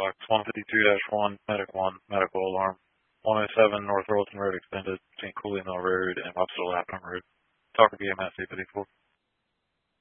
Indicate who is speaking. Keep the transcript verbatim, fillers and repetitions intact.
Speaker 1: Box one fifty-two dash one, Medic one, Medical Alarm. one oh seven North Royalton Road extended between Cooley Mill Road and Webster Lapham Road. Talker B M S eight fifty-four.